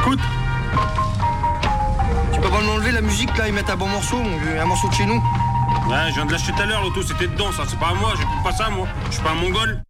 T'écoutes? Tu peux pas m'enlever la musique là, ils mettent un bon morceau, un morceau de chez nous. Ouais, je viens de l'acheter tout à l'heure, l'auto, c'était dedans, ça, c'est pas à moi, j'écoute pas ça, moi. Je suis pas un mongol.